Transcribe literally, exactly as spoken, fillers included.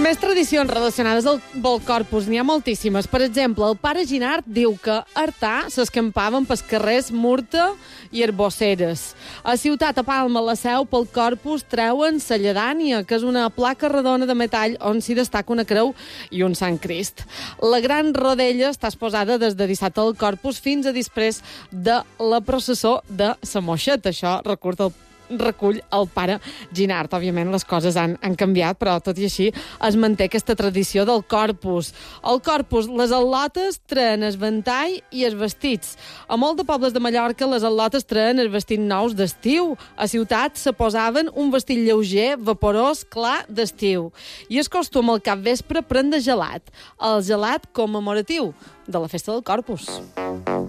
Més tradicions relacionades al, al Corpus, n'hi ha moltíssimes. Per exemple, el pare Ginard diu que a Artà s'escampaven pels carrers Murta i Arbosseres. A Ciutat, a Palma, la Seu, pel Corpus, treuen la lledània, que és una placa redona de metall on s'hi destaca una creu i un Sant Crist. La gran rodella està exposada des de dissabte al Corpus fins a després de la processó de la Moixeta. Això recorda el recull el pare Ginard. Òbviament les coses han, han canviat, però tot i així es manté aquesta tradició del Corpus. Al Corpus, les al·lotes treuen el ventall i els vestits. A molt de pobles de Mallorca, les al·lotes treuen els vestits nous d'estiu. A Ciutat se posaven un vestit lleuger, vaporós, clar, d'estiu. I es costum al capvespre prendre gelat. El gelat commemoratiu de la festa del Corpus.